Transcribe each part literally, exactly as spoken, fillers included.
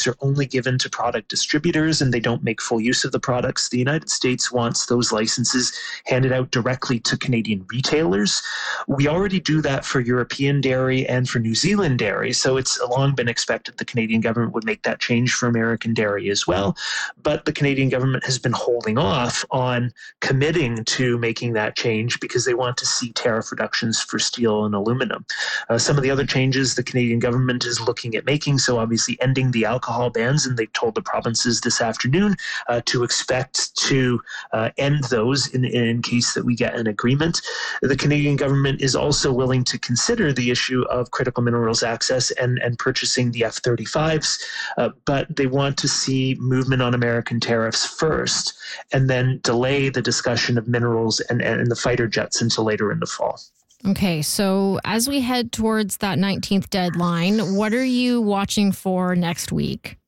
tariffs are only given to product distributors and they don't make full use of the products. The United States wants those licenses handed out directly to Canadian retailers. We already do that for European dairy and for New Zealand dairy, so it's long been expected the Canadian government would make that change for American dairy as well. But the Canadian government has been holding off on committing to making that change because they want to see tariff reductions for steel and aluminum. Uh, some of the other changes the Canadian government is looking at making, so obviously ending the alcohol bans, and they've told the provinces this afternoon uh, to expect to uh, end those in, in case that we get an agreement. The Canadian government is also willing to consider the issue of critical minerals access and, and purchasing the F thirty-fives, uh, but they want to see movement on American tariffs first and then delay the discussion of minerals and, and the fighter jets until later in the fall. Okay, so as we head towards that nineteenth deadline, what are you watching for next week?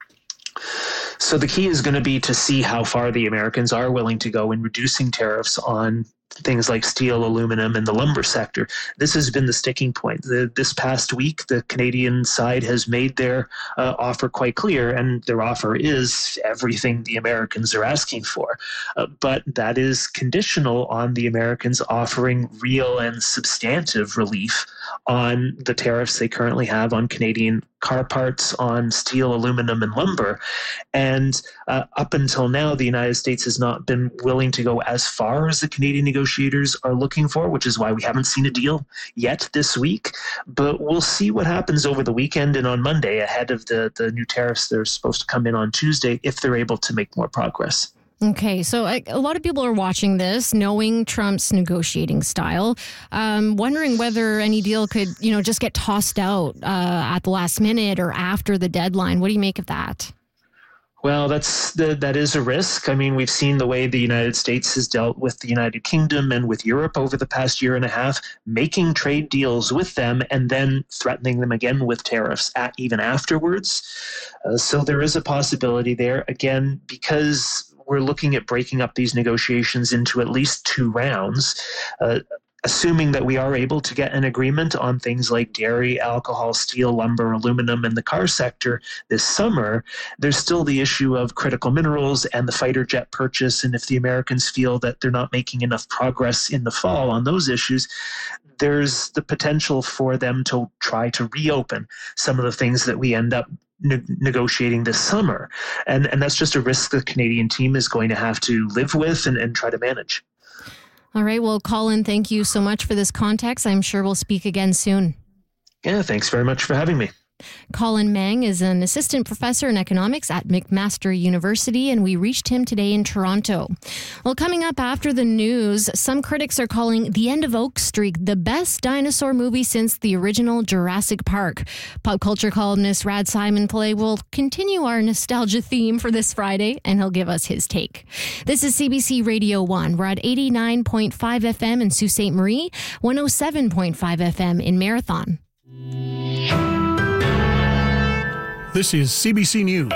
So the key is going to be to see how far the Americans are willing to go in reducing tariffs on things like steel, aluminum, and the lumber sector. This has been the sticking point. The, this past week, the Canadian side has made their uh, offer quite clear, and their offer is everything the Americans are asking for. Uh, but that is conditional on the Americans offering real and substantive relief on the tariffs they currently have on Canadian car parts, on steel, aluminum, and lumber. And uh, up until now, the United States has not been willing to go as far as the Canadian negotiators are looking for, which is why we haven't seen a deal yet this week. But we'll see what happens over the weekend and on Monday ahead of the, the new tariffs that are supposed to come in on Tuesday if they're able to make more progress. Okay, so a, a lot of people are watching this, knowing Trump's negotiating style, um, wondering whether any deal could, you know, just get tossed out uh, at the last minute or after the deadline. What do you make of that? Well, that's the, that is a risk. I mean, we've seen the way the United States has dealt with the United Kingdom and with Europe over the past year and a half, making trade deals with them and then threatening them again with tariffs at, even afterwards. Uh, so there is a possibility there, again, because we're looking at breaking up these negotiations into at least two rounds. Uh, Assuming that we are able to get an agreement on things like dairy, alcohol, steel, lumber, aluminum, and the car sector this summer, there's still the issue of critical minerals and the fighter jet purchase. And if the Americans feel that they're not making enough progress in the fall on those issues, there's the potential for them to try to reopen some of the things that we end up Ne- negotiating this summer. And, and that's just a risk the Canadian team is going to have to live with and, and try to manage. All right. Well, Colin, thank you so much for this context. I'm sure we'll speak again soon. Yeah, thanks very much for having me. Colin Meng is an assistant professor in economics at McMaster University, and we reached him today in Toronto. Well, coming up after the news, some critics are calling The End of Oak Street the best dinosaur movie since the original Jurassic Park. Pop culture columnist Rad Simon Play will continue our nostalgia theme for this Friday, and he'll give us his take. This is C B C Radio one. We're at eighty-nine point five F M in Sault Ste. Marie, one oh seven point five F M in Marathon. This is C B C News.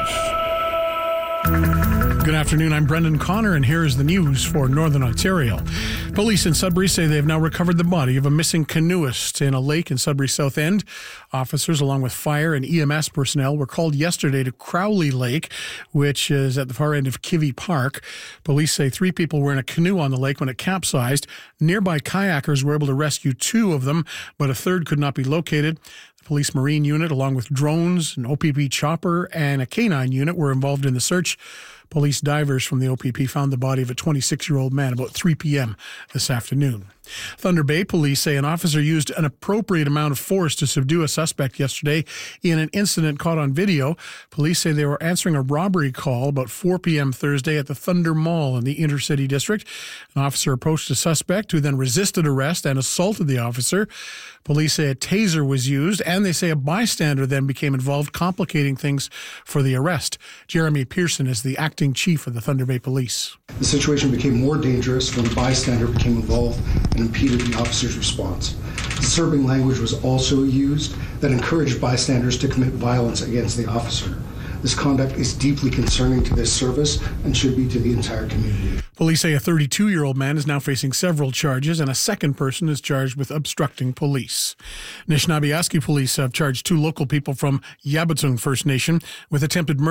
Good afternoon, I'm Brendan Connor, and here is the news for Northern Ontario. Police in Sudbury say they have now recovered the body of a missing canoeist in a lake in Sudbury South End. Officers, along with fire and E M S personnel, were called yesterday to Crowley Lake, which is at the far end of Kivy Park. Police say three people were in a canoe on the lake when it capsized. Nearby kayakers were able to rescue two of them, but a third could not be located. The police marine unit, along with drones, an O P P chopper, and a canine unit were involved in the search. Police divers from the O P P found the body of a twenty-six-year-old man about three p.m. this afternoon. Thunder Bay police say an officer used an appropriate amount of force to subdue a suspect yesterday in an incident caught on video. Police say they were answering a robbery call about four p.m. Thursday at the Thunder Mall in the Intercity District. An officer approached a suspect who then resisted arrest and assaulted the officer. Police say a taser was used, and they say a bystander then became involved, complicating things for the arrest. Jeremy Pearson is the acting chief of the Thunder Bay Police. The situation became more dangerous when a bystander became involved and impeded the officer's response. Disturbing language was also used that encouraged bystanders to commit violence against the officer. This conduct is deeply concerning to this service and should be to the entire community. Police say a thirty-two-year-old man is now facing several charges, and a second person is charged with obstructing police. Anishinaabe Police have charged two local people from Yabatung First Nation with attempted murder